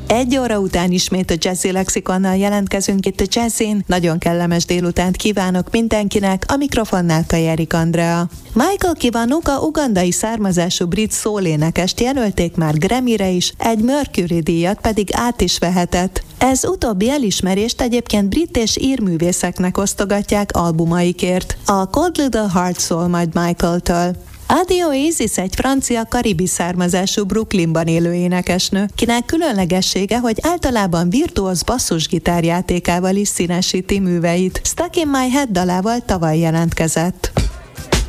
1 óra után ismét a Jazzy Lexikonnal jelentkezünk itt a Jazzin. Nagyon kellemes délutánt kívánok mindenkinek, a mikrofonnál Kajerik Andrea. Michael Kiwanuka ugandai származású brit szólénekest jelölték már Grammy-re is, egy Mercury díjat pedig át is vehetett. Ez utóbbi elismerést egyébként brit és ír művészeknek osztogatják albumaikért. A Cold Little Heart szól majd Michael-től. Adi Oasis egy francia karibi származású Brooklynban élő énekesnő, kinek különlegessége, hogy általában virtuóz basszusgitárjátékával is színesíti műveit. Stuck in My Head dalával tavaly jelentkezett.